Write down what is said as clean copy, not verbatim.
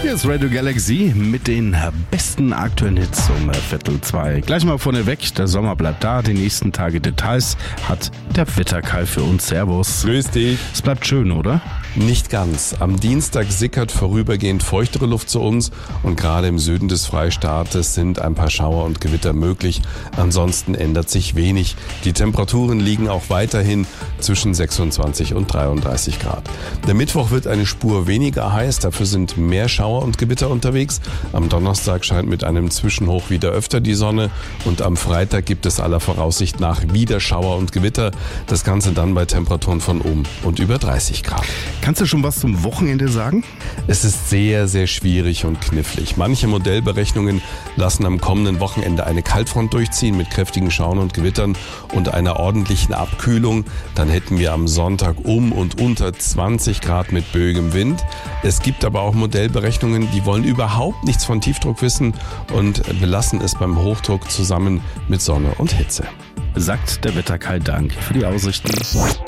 Hier ist Radio Galaxy mit den besten aktuellen Hits um 1:15. Gleich mal vorneweg, der Sommer bleibt da. Die nächsten Tage Details hat der Wetterkai für uns. Servus. Grüß dich. Es bleibt schön, oder? Nicht ganz. Am Dienstag sickert vorübergehend feuchtere Luft zu uns und gerade im Süden des Freistaates sind ein paar Schauer und Gewitter möglich. Ansonsten ändert sich wenig. Die Temperaturen liegen auch weiterhin zwischen 26 und 33 Grad. Der Mittwoch wird eine Spur weniger heiß, dafür sind mehr Schauer und Gewitter unterwegs. Am Donnerstag scheint mit einem Zwischenhoch wieder öfter die Sonne und am Freitag gibt es aller Voraussicht nach wieder Schauer und Gewitter. Das Ganze dann bei Temperaturen von um und über 30 Grad. Kannst du schon was zum Wochenende sagen? Es ist sehr, sehr schwierig und knifflig. Manche Modellberechnungen lassen am kommenden Wochenende eine Kaltfront durchziehen mit kräftigen Schauern und Gewittern und einer ordentlichen Abkühlung. Dann hätten wir am Sonntag um und unter 20 Grad mit böigem Wind. Es gibt aber auch Modellberechnungen, die wollen überhaupt nichts von Tiefdruck wissen und belassen es beim Hochdruck zusammen mit Sonne und Hitze. Sagt der Wetterkai. Dank für die Aussichten.